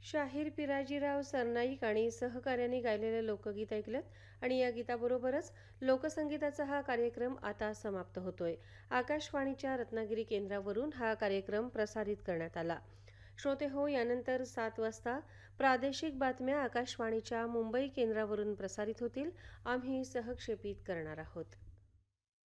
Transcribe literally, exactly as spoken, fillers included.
शाहीर पिराजीराव सरनाईक आणि सहकाऱ्यांनी गायलेले लोकगीत ऐकलत आणि या गीताबरोबरच लोकसंगीताचा हा कार्यक्रम आता समाप्त होतोय. आकाशवाणीच्या रत्नागिरी केंद्रावरून हा कार्यक्रम प्रसारित करण्यात आला. श्रोते हो, यानंतर सात वाजता प्रादेशिक बातम्या आकाशवाणीच्या मुंबई केंद्रावरून प्रसारित होतील. आम्ही सहक्षेपित करणार आहोत.